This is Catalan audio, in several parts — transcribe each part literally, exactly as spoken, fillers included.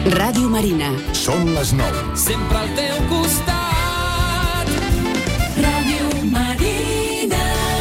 Ràdio Marina. Són les nou. Sempre al teu costat. Ràdio Marina.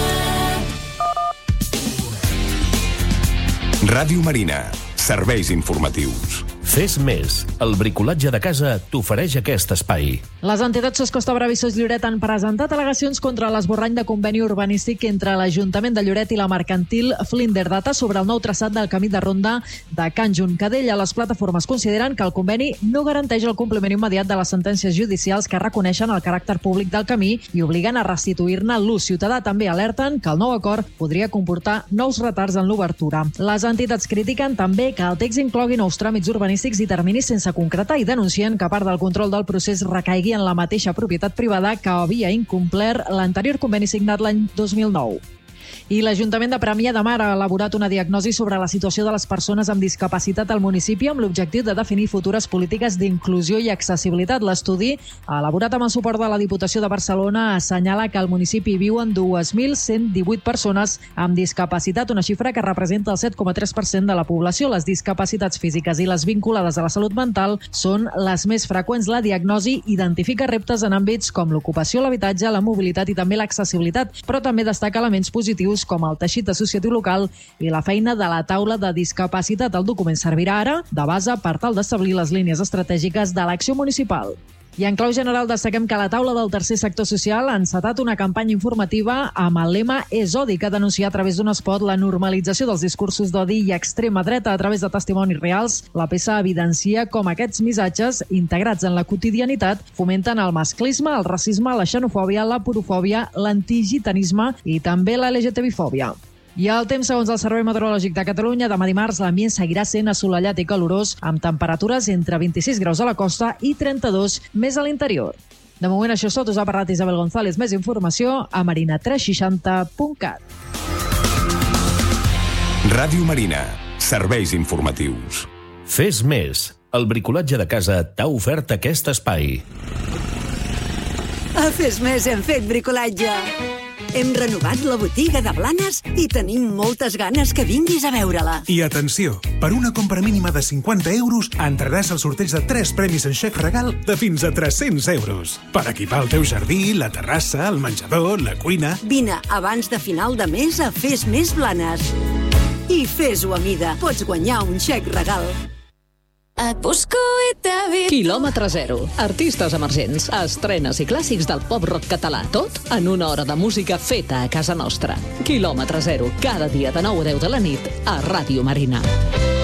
Ràdio Marina. Serveis informatius. Fes més. El bricolatge de casa t'ofereix aquest espai. Les entitats Sos Costa Brava i Sos Lloret han presentat al·legacions contra l'esborrany de conveni urbanístic entre l'Ajuntament de Lloret i la mercantil Flinder Data sobre el nou traçat del camí de ronda de Can Juncadella. Les plataformes consideren que el conveni no garanteix el compliment immediat de les sentències judicials que reconeixen el caràcter públic del camí i obliguen a restituir-ne l'ús ciutadà. També alerten que el nou acord podria comportar nous retards en l'obertura. Les entitats critiquen també que el text inclogui nous tràmits urbanístics i terminis sense concretar i denuncien que part del control del procés recaigui en la mateixa propietat privada que havia incomplert l'anterior conveni signat l'any dos mil nou. I l'Ajuntament de Premià de Mar ha elaborat una diagnosi sobre la situació de les persones amb discapacitat al municipi amb l'objectiu de definir futures polítiques d'inclusió i accessibilitat. L'estudi, elaborat amb el suport de la Diputació de Barcelona, assenyala que al municipi viuen dos mil cent divuit persones amb discapacitat, una xifra que representa el set coma tres per cent de la població. Les discapacitats físiques i les vinculades a la salut mental són les més freqüents. La diagnosi identifica reptes en àmbits com l'ocupació, l'habitatge, la mobilitat i també l'accessibilitat, però també destaca elements positius com el teixit associatiu local i la feina de la taula de discapacitat. El document servirà ara de base per tal d'establir les línies estratègiques de l'acció municipal. I en clau general destaquem que la taula del tercer sector social ha encetat una campanya informativa amb el lema És odi, que denuncia a través d'un spot la normalització dels discursos d'odi i extrema dreta a través de testimonis reals. La peça evidencia com aquests missatges, integrats en la quotidianitat, fomenten el masclisme, el racisme, la xenofòbia, la porofòbia, l'antigitanisme i també la L G T B-fòbia. I el temps, segons el Servei Meteorològic de Catalunya, demà dimarts l'ambient seguirà sent assolellat i calorós, amb temperatures entre vint-i-sis graus a la costa i trenta-dos més a l'interior. De moment això és tot. Us ha parlat Isabel González. Més informació a marina tres seixanta punt cat. Ràdio Marina. Serveis informatius. Fes més. El bricolatge de casa t'ha ofert aquest espai. A Fes Més hem fet bricolatge. Hem renovat la botiga de Blanes i tenim moltes ganes que vinguis a veure-la. I atenció, per una compra mínima de cinquanta euros entraràs al sorteig de tres premis en xec regal de fins a tres-cents euros. Per equipar el teu jardí, la terrassa, el menjador, la cuina... Vine abans de final de mes a Fes Més Blanes. I fes-ho a mida. Pots guanyar un xec regal. Et busco i t'he vist. Quilòmetre zero. Artistes emergents, estrenes i clàssics del pop-rock català. Tot en una hora de música feta a casa nostra. Quilòmetre zero. Cada dia de nou a deu de la nit a Ràdio Marina.